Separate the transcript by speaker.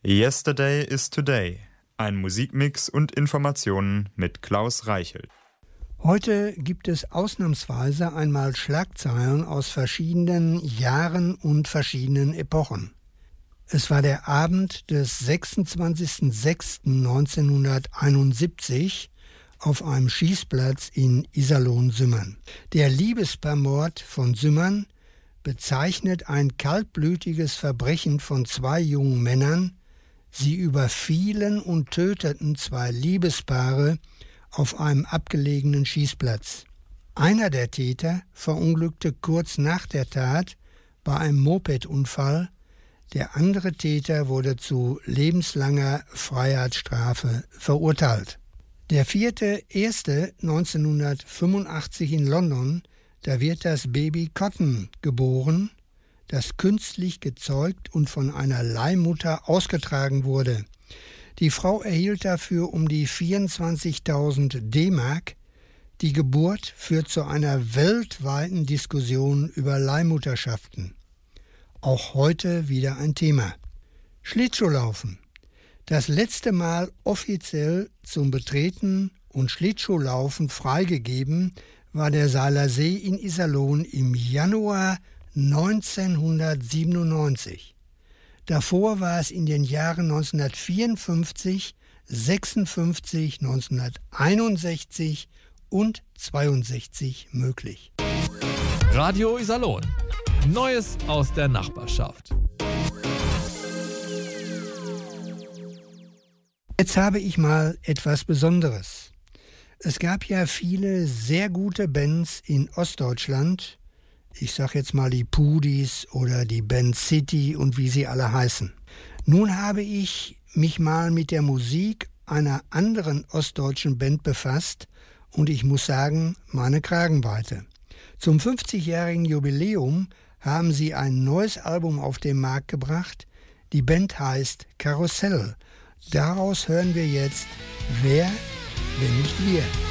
Speaker 1: Yesterday is Today. Ein Musikmix und Informationen mit Klaus Reichelt.
Speaker 2: Heute gibt es ausnahmsweise einmal Schlagzeilen aus verschiedenen Jahren und verschiedenen Epochen. Es war der Abend des 26.06.1971 auf einem Schießplatz in Iserlohn-Sümmern. Der Liebespaarmord von Sümmern bezeichnet ein kaltblütiges Verbrechen von zwei jungen Männern. Sie überfielen und töteten zwei Liebespaare auf einem abgelegenen Schießplatz. Einer der Täter verunglückte kurz nach der Tat bei einem Mopedunfall. Der andere Täter wurde zu lebenslanger Freiheitsstrafe verurteilt. Der 4.1.1985 in London, da wird das Baby Cotton geboren, das künstlich gezeugt und von einer Leihmutter ausgetragen wurde. Die Frau erhielt dafür um die 24.000 D-Mark. Die Geburt führt zu einer weltweiten Diskussion über Leihmutterschaften. Auch heute wieder ein Thema. Schlittschuhlaufen. Das letzte Mal offiziell zum Betreten und Schlittschuhlaufen freigegeben war der Seiler See in Iserlohn im Januar 1997. Davor war es in den Jahren 1954, 56, 1961 und 62 möglich.
Speaker 3: Radio Iserlohn. Neues aus der Nachbarschaft.
Speaker 2: Jetzt habe ich mal etwas Besonderes. Es gab ja viele sehr gute Bands in Ostdeutschland. Ich sage jetzt mal die Pudis oder die Band City und wie sie alle heißen. Nun habe ich mich mal mit der Musik einer anderen ostdeutschen Band befasst und ich muss sagen, meine Kragenweite. Zum 50-jährigen Jubiläum haben sie ein neues Album auf den Markt gebracht. Die Band heißt Karussell. Daraus hören wir jetzt Wer, wenn nicht wir.